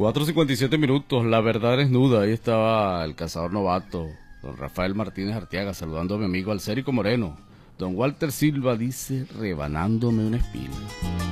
4:57, La Verdad Desnuda. Ahí estaba el cazador novato, don Rafael Martínez Arteaga, saludando a mi amigo Alcérico Moreno. Don Walter Silva dice, rebanándome una espina.